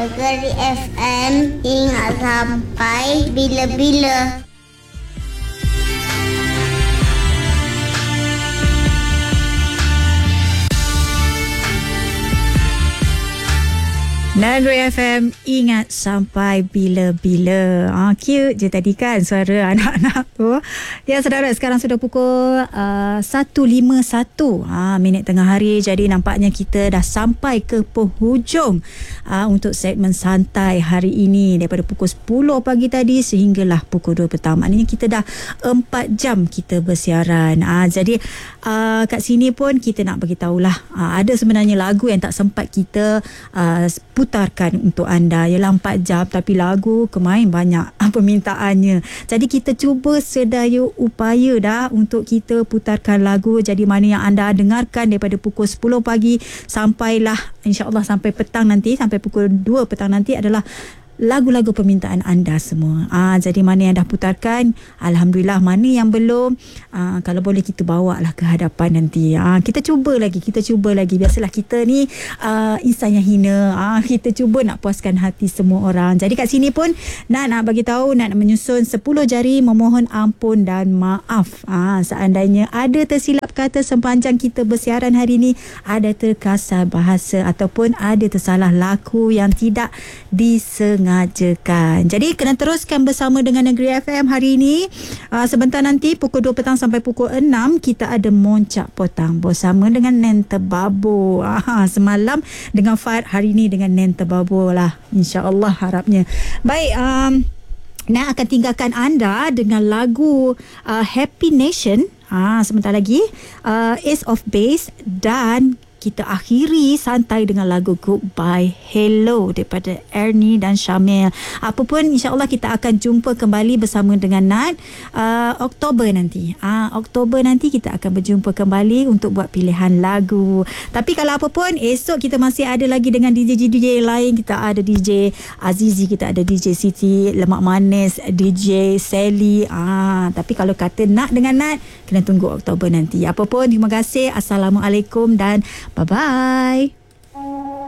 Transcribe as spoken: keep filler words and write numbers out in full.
Negeri F M, ingat sampai bila-bila. Negeri F M, ingat sampai bila-bila. Ah, cute je tadi kan suara anak-anak tu. Ya saudara, sekarang sudah pukul uh, satu lima puluh satu ah, minit tengah hari. Jadi nampaknya kita dah sampai ke penghujung ah, untuk segmen santai hari ini. Daripada pukul sepuluh pagi tadi sehinggalah pukul dua petang. Maknanya kita dah empat jam kita bersiaran. Ah, jadi uh, kat sini pun kita nak beritahulah. Ah, ada sebenarnya lagu yang tak sempat kita uh, putarkan untuk anda. Ialah empat jam tapi lagu kemain banyak permintaannya. Jadi kita cuba sedaya upaya dah untuk kita putarkan lagu. Jadi mana yang anda dengarkan daripada pukul sepuluh pagi sampailah insya-Allah sampai petang nanti, sampai pukul dua petang nanti adalah lagu-lagu permintaan anda semua. Ah, jadi mana yang dah putarkan, alhamdulillah. Mana yang belum, ah, kalau boleh kita bawa lah ke hadapan nanti. Ah, kita cuba lagi, kita cuba lagi. Biasalah kita ni ah, insan yang hina. Ah, kita cuba nak puaskan hati semua orang. Jadi kat sini pun nak nak bagi tahu, nak menyusun sepuluh jari memohon ampun dan maaf. Ah, seandainya ada tersilap kata sepanjang kita bersiaran hari ini, ada terkasar bahasa ataupun ada tersalah laku yang tidak disengaja ngajakan. Jadi kena teruskan bersama dengan Negeri F M hari ini. Uh, sebentar nanti pukul dua petang sampai pukul enam kita ada Moncak Potang bersama dengan Nen Terbabo. Ah, semalam dengan Fahad, hari ini dengan Nen Terbabo lah. InsyaAllah harapnya. Baik, um, Nak akan tinggalkan anda dengan lagu uh, Happy Nation. Ah, sebentar lagi uh, Ace of Base, dan kita akhiri santai dengan lagu Goodbye Hello daripada Ernie dan Syamil. Apapun insya-Allah kita akan jumpa kembali bersama dengan Nat uh, Oktober nanti. Ah uh, Oktober nanti kita akan berjumpa kembali untuk buat pilihan lagu. Tapi kalau apapun, esok kita masih ada lagi dengan D J D J lain. Kita ada D J Azizi, kita ada D J Siti Lemak Manis, D J Sally. Ah uh, tapi kalau kata nak dengan Nat, kena tunggu Oktober nanti. Apapun, terima kasih. Assalamualaikum dan bye-bye.